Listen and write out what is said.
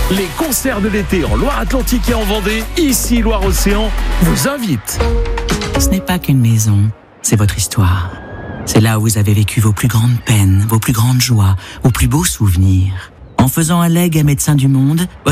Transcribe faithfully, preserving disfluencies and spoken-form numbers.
Les concerts de l'été en Loire-Atlantique et en Vendée, ici Loire-Océan, vous invitent. Ce n'est pas qu'une maison, c'est votre histoire. C'est là où vous avez vécu vos plus grandes peines, vos plus grandes joies, vos plus beaux souvenirs. En faisant un legs à Médecins du Monde,